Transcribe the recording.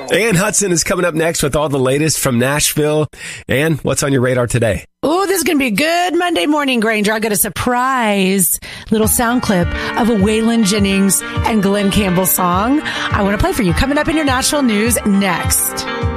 Ann Hudson is coming up next with all the latest from Nashville. Ann, what's on your radar today? Oh, this is going to be a good Monday morning, Granger. I got a surprise little sound clip of a Waylon Jennings and Glenn Campbell song I want to play for you. Coming up in your Nashville news next.